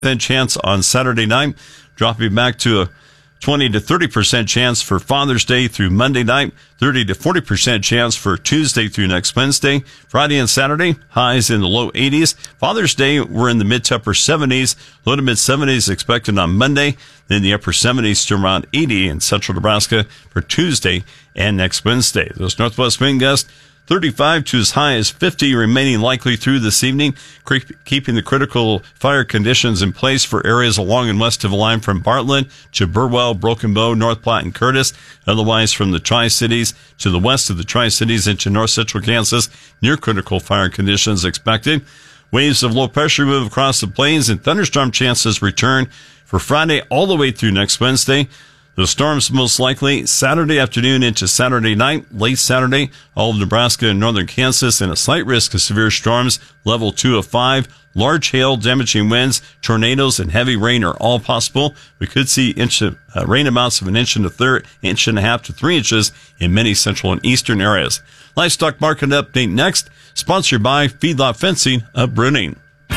chance on Saturday night, dropping back to a 20 to 30% chance for Father's Day through Monday night, 30 to 40% chance for Tuesday through next Wednesday. Friday and Saturday, highs in the low 80s. Father's Day, we're in the mid to upper 70s, low to mid 70s expected on Monday, then the upper 70s to around 80 in central Nebraska for Tuesday and next Wednesday. Those northwest wind gusts, 35 to as high as 50 remaining likely through this evening, keeping the critical fire conditions in place for areas along and west of the line from Bartlett to Burwell, Broken Bow, North Platte, and Curtis. Otherwise, from the Tri-Cities to the west of the Tri-Cities into north central Kansas, near critical fire conditions expected. Waves of low pressure move across the plains and thunderstorm chances return for Friday all the way through next Wednesday. The storms most likely Saturday afternoon into Saturday night, late Saturday, all of Nebraska and northern Kansas, and a slight risk of severe storms, level 2 of 5. Large hail, damaging winds, tornadoes, and heavy rain are all possible. We could see rain amounts of an inch and a half to 3 inches in many central and eastern areas. Livestock market update next, sponsored by Feedlot Fencing of Bruning.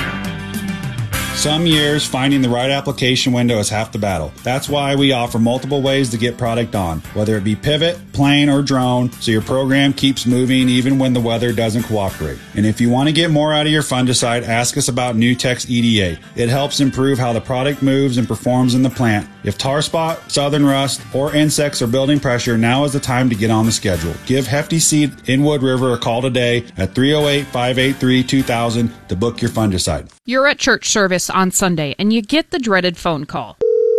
Some years, finding the right application window is half the battle. That's why we offer multiple ways to get product on, whether it be pivot, plane, or drone, so your program keeps moving even when the weather doesn't cooperate. And if you want to get more out of your fungicide, ask us about Nutex EDA. It helps improve how the product moves and performs in the plant. If tar spot, southern rust, or insects are building pressure, now is the time to get on the schedule. Give Hefty Seed in Wood River a call today at 308-583-2000 to book your fungicide. You're at church service on Sunday, and you get the dreaded phone call.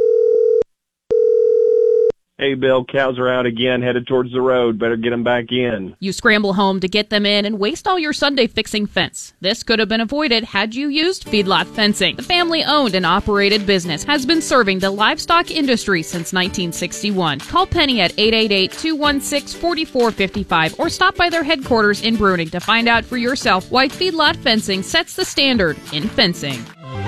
Hey, Bill, cows are out again, headed towards the road. Better get them back in. You scramble home to get them in and waste all your Sunday fixing fence. This could have been avoided had you used Feedlot Fencing. The family-owned and operated business has been serving the livestock industry since 1961. Call Penny at 888-216-4455 or stop by their headquarters in Bruning to find out for yourself why Feedlot Fencing sets the standard in fencing.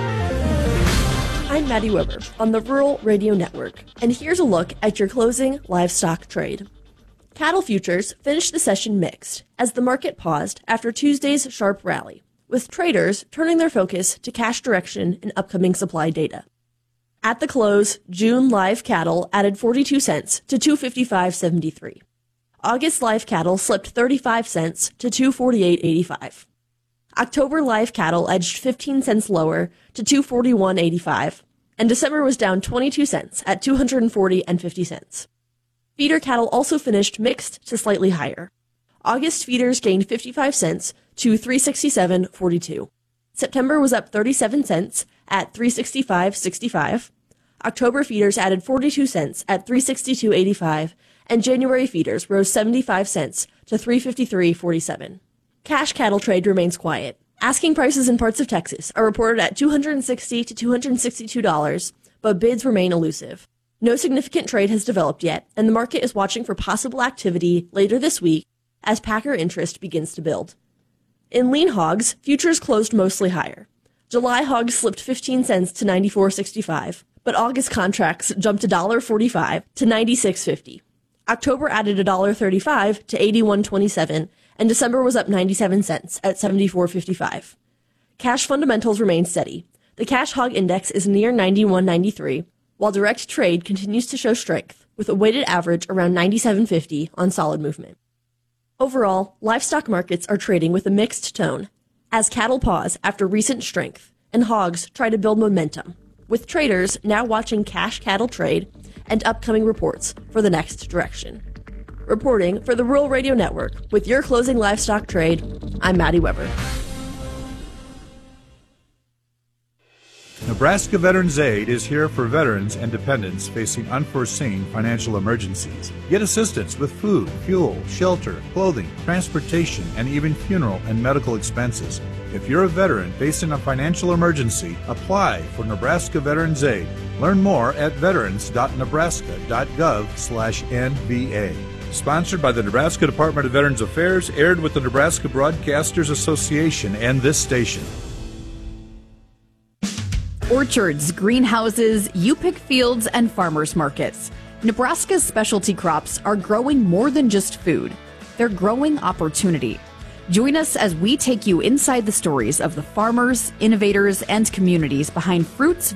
I'm Maddie Weber on the Rural Radio Network, and here's a look at your closing livestock trade. Cattle futures finished the session mixed as the market paused after Tuesday's sharp rally, with traders turning their focus to cash direction and upcoming supply data. At the close, June live cattle added 42 cents to $255.73. August live cattle slipped 35 cents to $248.85. October live cattle edged 15 cents lower to $241.85, and December was down 22 cents at $240.50. Feeder cattle also finished mixed to slightly higher. August feeders gained 55 cents to $367.42. September was up 37 cents at $365.65. October feeders added 42 cents at $362.85, and January feeders rose 75 cents to $353.47. Cash cattle trade remains quiet. Asking prices in parts of Texas are reported at $260 to $262, but bids remain elusive. No significant trade has developed yet, and the market is watching for possible activity later this week as packer interest begins to build. In lean hogs, futures closed mostly higher. July hogs slipped 15 cents to $94.65, but August contracts jumped $1.45 to $96.50. October added $1.35 to $81.27, and December was up 97 cents at $74.55. Cash fundamentals remain steady. The cash hog index is near 91.93, while direct trade continues to show strength, with a weighted average around 97.50 on solid movement. Overall, livestock markets are trading with a mixed tone, as cattle pause after recent strength, and hogs try to build momentum, with traders now watching cash cattle trade and upcoming reports for the next direction. Reporting for the Rural Radio Network with your closing livestock trade, I'm Maddie Weber. Nebraska Veterans Aid is here for veterans and dependents facing unforeseen financial emergencies. Get assistance with food, fuel, shelter, clothing, transportation, and even funeral and medical expenses. If you're a veteran facing a financial emergency, apply for Nebraska Veterans Aid. Learn more at veterans.nebraska.gov/NVA. Sponsored by the Nebraska Department of Veterans Affairs, aired with the Nebraska Broadcasters Association and this station. Orchards, greenhouses, you-pick fields, and farmers markets. Nebraska's specialty crops are growing more than just food. They're growing opportunity. Join us as we take you inside the stories of the farmers, innovators, and communities behind fruits,